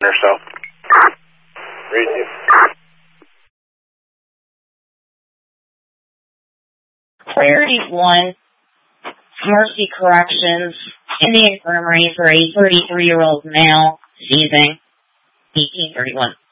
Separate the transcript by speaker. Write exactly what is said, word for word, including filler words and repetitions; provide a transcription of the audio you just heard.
Speaker 1: or so. Read you.
Speaker 2: Clarity one, Mercy Corrections, in the infirmary for a thirty-three-year-old male, seizing, eighteen thirty-one.